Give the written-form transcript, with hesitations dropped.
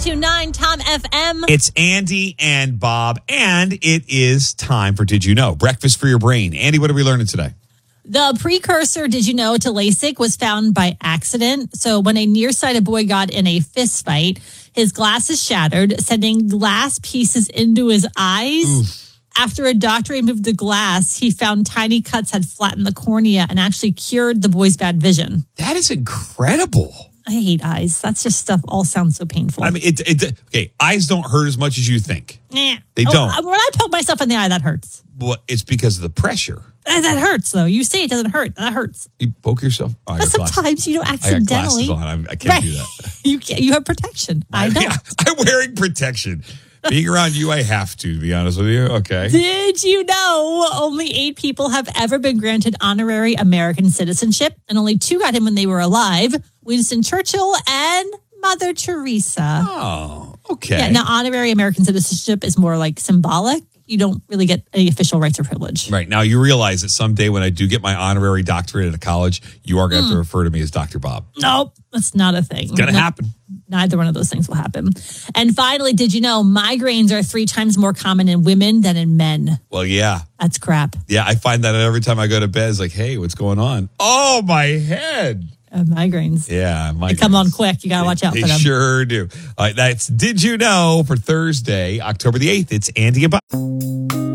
92.9 Tom FM. It's Andy and Bob, and it is time for Did You Know? Breakfast for your brain. Andy, what are we learning today? The precursor, did you know, to LASIK was found by accident. So when a nearsighted boy got in a fist fight, his glasses shattered, sending glass pieces into his eyes. Oof. After a doctor removed the glass, he found tiny cuts had flattened the cornea and actually cured the boy's bad vision. That is incredible. I hate eyes. That's just stuff all sounds so painful. I mean, okay, eyes don't hurt as much as you think. Nah. They don't. When I poke myself in the eye, that hurts. Well, it's because of the pressure. That hurts, though. You say it doesn't hurt. That hurts. You poke yourself? Oh, But sometimes you don't I got accidentally. glasses on. I can't do that. You can't. You have protection. I don't. Yeah, I'm wearing protection. Being around you, I have to be honest with you. Okay. Did you know only 8 people have ever been granted honorary American citizenship, and only 2 got in when they were alive? Winston Churchill and Mother Teresa. Oh, okay. Yeah. Now, honorary American citizenship is more like symbolic. You don't really get any official rights or privilege. Right. Now, you realize that someday when I do get my honorary doctorate at a college, you are going to have to refer to me as Dr. Bob. Nope, that's not a thing. It's going to happen. Neither one of those things will happen. And finally, did you know migraines are 3 times more common in women than in men? Well, yeah. That's crap. Yeah, I find that every time I go to bed, it's like, hey, what's going on? Oh, my head. Migraines. Yeah, migraines. They come on quick. You got to watch out for them. They sure do. All right, that's Did You Know for Thursday, October the 8th. It's Andy and Bob.